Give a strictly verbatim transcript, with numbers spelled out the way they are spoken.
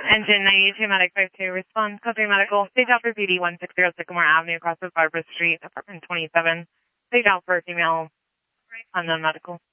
Engine ninety-two, Medic five two, respond, code three Medical, stage out for P D one six zero Sycamore Avenue, across with Barbara Street, apartment twenty-seven, stage out for female unknown medical.